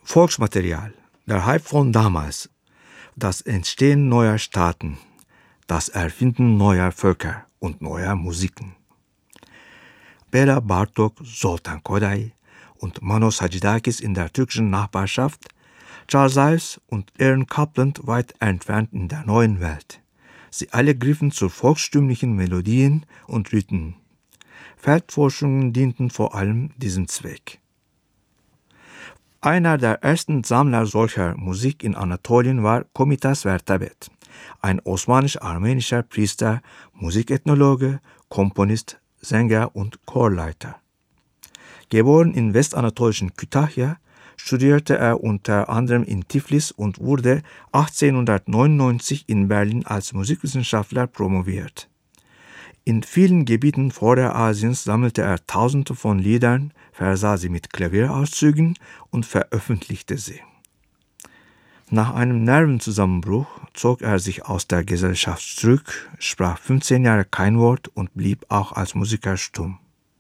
Volksmaterial, der Hype von damals, das Entstehen neuer Staaten, das Erfinden neuer Völker und neuer Musiken. Bela Bartok, Zoltan Kodály und Manos Hadzidakis in der türkischen Nachbarschaft, Charles Ives und Aaron Copland weit entfernt in der neuen Welt. Sie alle griffen zu volkstümlichen Melodien und Rhythmen. Feldforschungen dienten vor allem diesem Zweck. Einer der ersten Sammler solcher Musik in Anatolien war Komitas Vertabet, ein osmanisch-armenischer Priester, Musikethnologe, Komponist, Sänger und Chorleiter. Geboren in westanatolischen Kütahya, studierte er unter anderem in Tiflis und wurde 1899 in Berlin als Musikwissenschaftler promoviert. In vielen Gebieten Vorderasiens sammelte er Tausende von Liedern, versah sie mit Klavierauszügen und veröffentlichte sie. Nach einem Nervenzusammenbruch zog er sich aus der Gesellschaft zurück, sprach 15 Jahre kein Wort und blieb auch als Musiker stumm.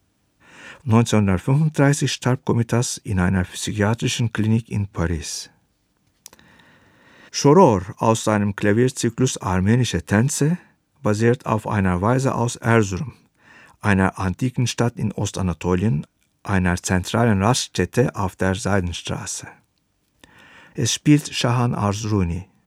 1935 starb Komitas in einer psychiatrischen Klinik in Paris. Şoror aus seinem Klavierzyklus Armenische Tänze basiert auf einer Weise aus Erzurum, einer antiken Stadt in Ostanatolien, einer zentralen Raststätte auf der Seidenstraße. Es spielt Şahan Arzruni.